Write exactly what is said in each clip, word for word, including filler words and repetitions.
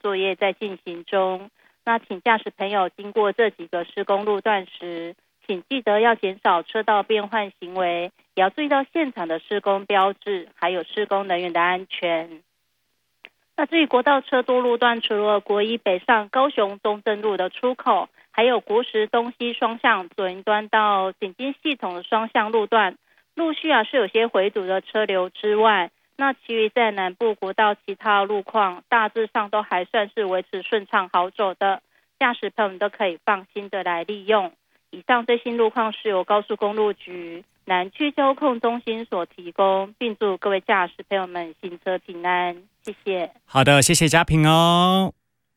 作业在进行中。那请驾驶朋友经过这几个施工路段时，请记得要减少车道变换行为，也要注意到现场的施工标志，还有施工人员的安全。那至于国道车多路段，除了国一北上高雄中正路的出口，还有国十东西双向左营端到景金系统的双向路段，陆续啊是有些回堵的车流之外，那其余在南部国道其他路况大致上都还算是维持顺畅好走的，驾驶朋友们都可以放心的来利用。以上最新路况是由高速公路局南区交控中心所提供，并祝各位驾驶朋友们行车平安，谢谢。 好的，谢谢嘉平哦。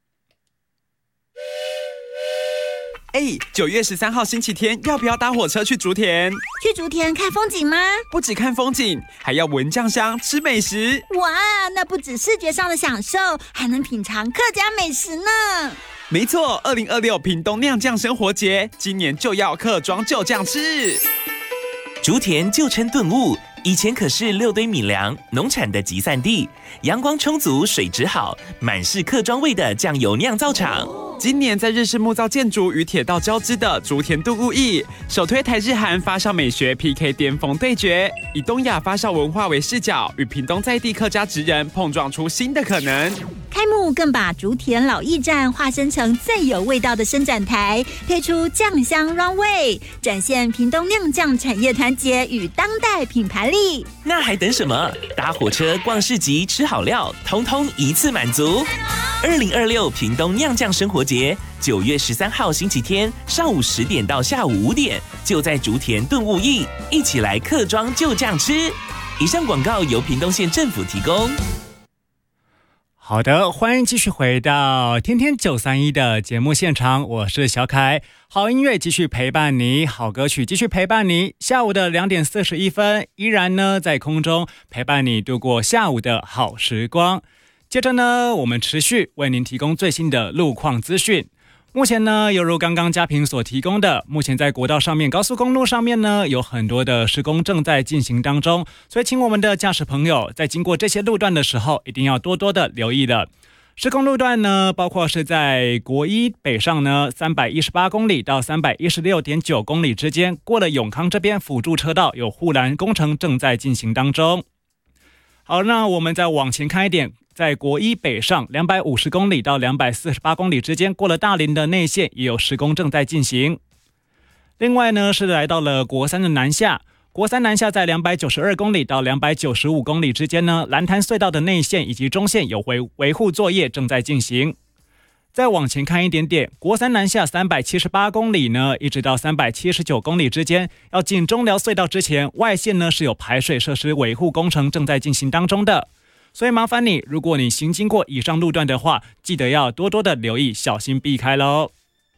哎，九月十三号星期天，要不要搭火车去竹田？ 去竹田看风景吗？ 不只看风景，还要闻酱香、吃美食。 哇，那不止视觉上的享受，还能品尝客家美食呢。 没错，二零二六屏东酿酱生活节，今年就要客庄就酱吃。 竹田旧称顿悟，以前可是六堆米粮农产的集散地，阳光充足，水质好，满是客庄味的酱油酿造厂。 今年在日式木造建筑与铁道交织的竹田度悟驿，首推台日韩发酵美学 P K 巅峰对决，以东亚发酵文化为视角，与屏东在地客家职人碰撞出新的可能。 开幕更把竹田老驿站化身成最有味道的伸展台，推出酱香 Runway， 展现屏东酿酱产业团结与当代品牌力。 那还等什么？搭火车、逛市集、吃好料，通通一次满足。二零二六屏东酿酱生活节，九月十三号星期天上午十点到下午五点，就在竹田顿悟驿，一起来客庄就酱吃。以上广告由屏东县政府提供。 好的，欢迎继续回到天天九三一的节目现场，我是小凯。好音乐继续陪伴你，好歌曲继续陪伴你。下午的两点四十一分，依然呢在空中陪伴你度过下午的好时光。接着呢，我们持续为您提供最新的路况资讯。目前呢，犹如刚刚嘉平所提供的，目前在国道上面、高速公路上面呢，有很多的施工正在进行当中，所以请我们的驾驶朋友在经过这些路段的时候，一定要多多的留意了。施工路段呢，包括是在国一北上呢三百一十八公里到三百一十六点九公里之间，过了永康这边辅助车道有护栏工程正在进行当中。好，那我们再往前看一点，在国一北上两百五十公里到两百四十八公里之间，过了大林的内线也有施工正在进行。另外呢，是来到了国三的南下，国三南下在两百九十二公里到两百九十五公里之间呢，蓝潭隧道的内线以及中线有维维护作业正在进行。再往前看一点点，国三南下三百七十八公里呢，一直到三百七十九公里之间，要进中寮隧道之前，外线呢是有排水设施维护工程正在进行当中的。所以麻烦你，如果你行经过以上路段的话，记得要多多的留意，小心避开咯。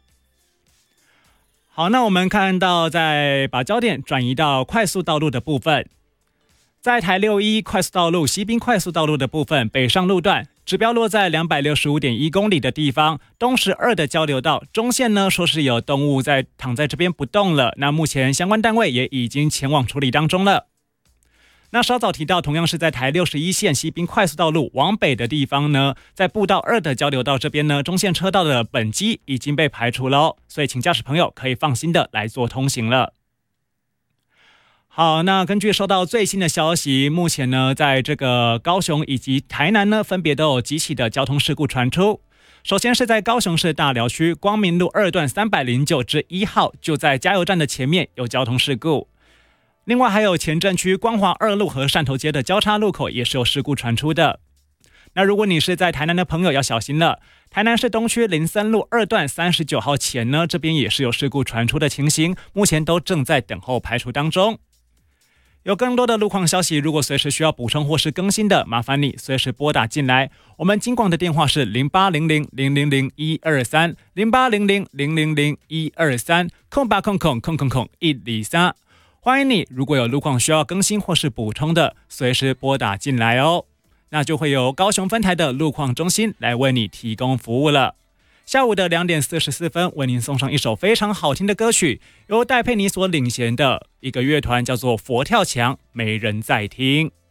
好，那我们看到再把焦点转移到快速道路的部分。在台六一快速道路、西滨快速道路的部分，北上路段指标落在两百六十五点一公里的地方，东十二的交流道中线呢，说是有动物在躺在这边不动了，那目前相关单位也已经前往处理当中了。那稍早提到，同样是在台六十一线西滨快速道路往北的地方呢，在步道二的交流道这边呢，中线车道的本机已经被排除了，所以请驾驶朋友可以放心的来做通行了。好，那根据收到最新的消息，目前呢，在这个高雄以及台南呢，分别都有几起的交通事故传出。首先是在高雄市大寮区光明路二段三百零九之一号，就在加油站的前面有交通事故。另外还有前镇区光华二路和汕头街的交叉路口也是有事故传出的。那如果你是在台南的朋友要小心了，台南市东区林森路二段三十九号前呢，这边也是有事故传出的情形，目前都正在等候排除当中。有更多的路况消息，如果随时需要补充或是更新的，麻烦你随时拨打进来。我们金广的电话是零八零零零零零一二三零八零零零零零一二三空八空空空空空一二三。欢迎你，如果有路况需要更新或是补充的，随时拨打进来哦。那就会由高雄分台的路况中心来为你提供服务了。下午的两点四十四分，为您送上一首非常好听的歌曲，由戴佩妮所领衔的一个乐团叫做佛跳墙，没人在听。